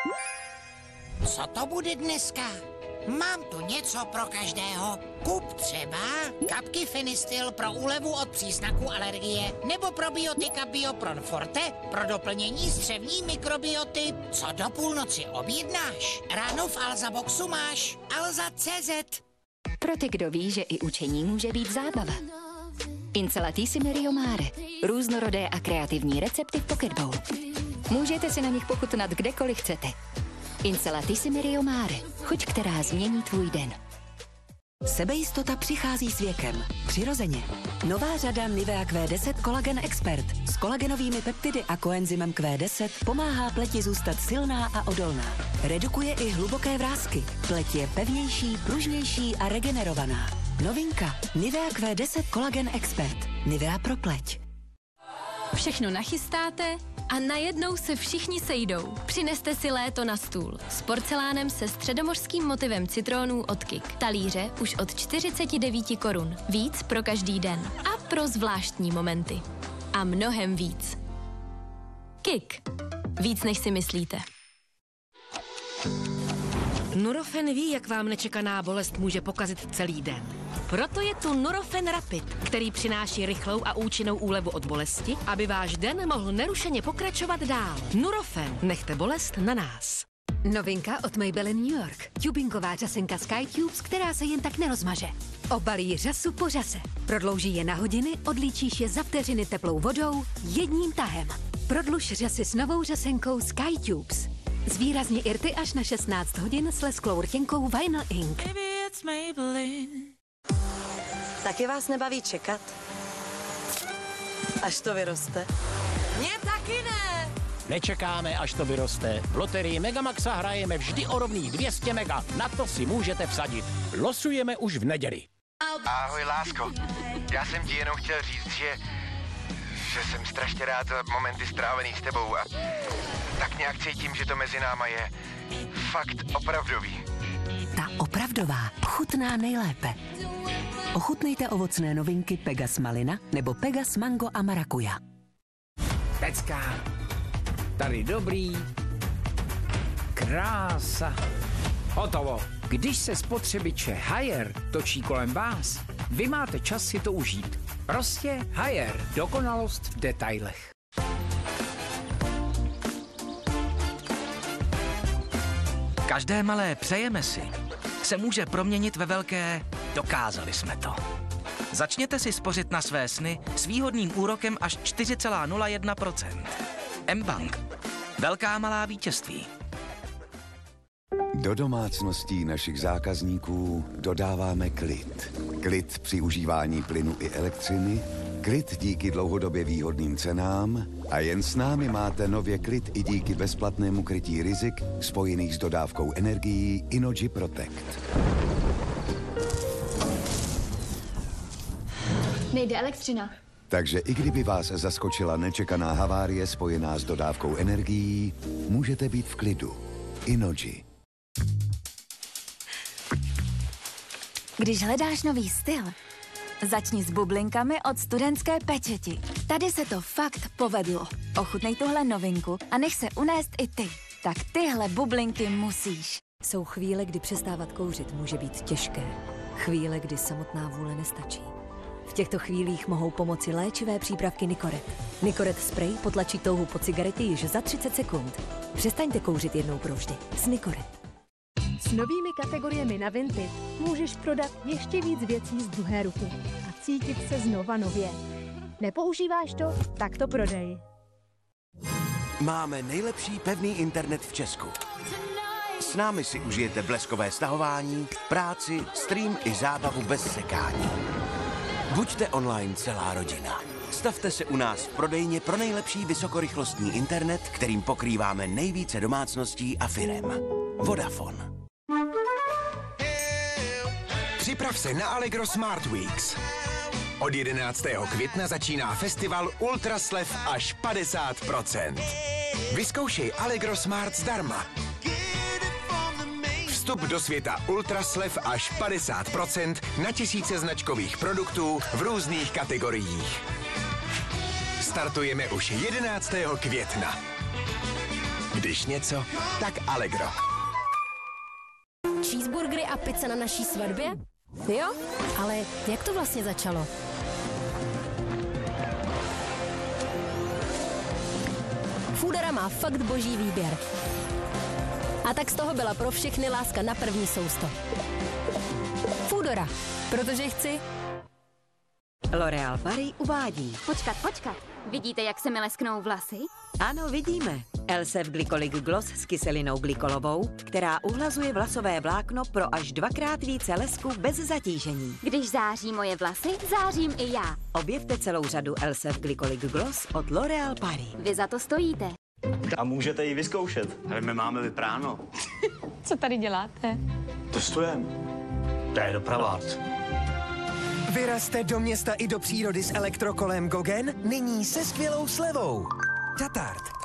Co to bude dneska? Mám tu něco pro každého. Kup třeba kapky Fenistil pro úlevu od příznaků alergie nebo probiotika Biopron Forte pro doplnění střevní mikrobioty. Co do půlnoci objednáš? Ráno v Alza Boxu máš Alza.cz. Pro ty, kdo ví, že i učení může být zábava. Incelatissime Rio Mare. Různorodé a kreativní recepty v Pocket Bowl. Můžete si na nich pochutnat kdekoliv chcete. Incelatissime Rio Mare. Chuť, která změní tvůj den. Sebejistota přichází s věkem. Přirozeně. Nová řada Nivea Q10 Collagen Expert s kolagenovými peptidy a koenzymem Q10 pomáhá pleti zůstat silná a odolná. Redukuje i hluboké vrásky. Pleť je pevnější, pružnější a regenerovaná. Novinka. Nivea Q10 Collagen Expert. Nivea pro pleť. Všechno nachystáte a najednou se všichni sejdou. Přineste si léto na stůl s porcelánem se středomořským motivem citrónů od Kik. Talíře už od 49 korun. Víc pro každý den. A pro zvláštní momenty. A mnohem víc. Kik. Víc, než si myslíte. Nurofen ví, jak vám nečekaná bolest může pokazit celý den. Proto je tu Nurofen Rapid, který přináší rychlou a účinnou úlevu od bolesti, aby váš den mohl nerušeně pokračovat dál. Nurofen, nechte bolest na nás. Novinka od Maybelline New York. Tubinková řasenka Sky Tubes, která se jen tak nerozmaže. Obalí řasu po řase. Prodlouží je na hodiny, odlíčíš je za vteřiny teplou vodou jedním tahem. Prodluž řasy s novou řasenkou Sky Tubes. Zvýrazně irty až na 16 hodin s lesklou rtěnkou Vinyl Ink. Taky vás nebaví čekat? Až to vyroste. Mně taky ne! Nečekáme, až to vyroste. V loterii Megamaxa hrajeme vždy o rovných 200 mega. Na to si můžete vsadit. Losujeme už v neděli. Ahoj, lásko. Já jsem ti jenom chtěl říct, že jsem strašně rád za momenty strávený s tebou a tak nějak cítím, že to mezi náma je fakt opravdový. Ta opravdová chutná nejlépe. Ochutnejte ovocné novinky Pegas Malina nebo Pegas Mango a Marakuja. Pecka. Tady dobrý. Krása. Hotovo. Když se spotřebiče Haier točí kolem vás, vy máte čas si to užít. Prostě Haier. Dokonalost v detailech. Každé malé přejeme si se může proměnit ve velké dokázali jsme to. Začněte si spořit na své sny s výhodným úrokem až 4,01%. mBank. Velká malá vítězství. Do domácností našich zákazníků dodáváme klid. Klid při užívání plynu i elektřiny, klid díky dlouhodobě výhodným cenám a jen s námi máte nově klid i díky bezplatnému krytí rizik spojených s dodávkou energií Innogy Protect. Nejde elektřina. Takže i kdyby vás zaskočila nečekaná havárie spojená s dodávkou energií, můžete být v klidu. Innogy. Když hledáš nový styl, začni s bublinkami od Studentské pečeti. Tady se to fakt povedlo. Ochutnej tuhle novinku a nech se unést i ty. Tak tyhle bublinky musíš. Jsou chvíle, kdy přestávat kouřit může být těžké. Chvíle, kdy samotná vůle nestačí. V těchto chvílích mohou pomoci léčivé přípravky Nicoret. Nicoret spray potlačí touhu po cigaretě již za 30 sekund. Přestaňte kouřit jednou provždy. S Nicoret. S novými kategoriemi na Vinted můžeš prodat ještě víc věcí z druhé ruky a cítit se znova nově. Nepoužíváš to? Tak to prodej. Máme nejlepší pevný internet v Česku. S námi si užijete bleskové stahování, práci, stream i zábavu bez sekání. Buďte online celá rodina. Stavte se u nás v prodejně pro nejlepší vysokorychlostní internet, kterým pokrýváme nejvíce domácností a firem. Vodafone. Připrav se na Allegro Smart Weeks. Od 11. května začíná festival Ultraslev až 50%. Vyzkoušej Allegro Smart zdarma. Vstup do světa Ultraslev až 50% na tisíce značkových produktů v různých kategoriích. Startujeme už 11. května. K Když něco, tak Allegro. Cheeseburgery a pizza na naší svatbě? Jo, ale jak to vlastně začalo? Foodora má fakt boží výběr. A tak z toho byla pro všechny láska na první sousto. Foodora, protože chci. L'Oréal Paris uvádí. Počkat. Vidíte, jak se mi lesknou vlasy? Ano, vidíme. Elsef Glycolic Gloss s kyselinou glykolovou, která uhlazuje vlasové vlákno pro až 2x více lesku bez zatížení. Když září moje vlasy, zářím i já. Objevte celou řadu Elsef Glycolic Gloss od L'Oréal Paris. Vy za to stojíte. A můžete ji vyzkoušet. Ale my máme vypráno. Co tady děláte? Testujeme. To je doprava. Vyrazte do města i do přírody s elektrokolem Gogen nyní se skvělou slevou. Tatart.